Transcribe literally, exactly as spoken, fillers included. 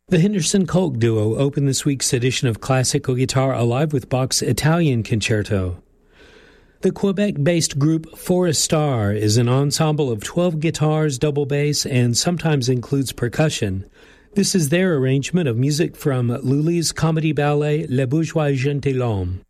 The Henderson Kolk Duo opened this week's edition of Classical Guitar Alive with Bach's Italian Concerto. The Quebec-based group Forest Star is an ensemble of twelve guitars, double bass, and sometimes includes percussion. This is their arrangement of music from Lully's comedy ballet Le Bourgeois Gentilhomme.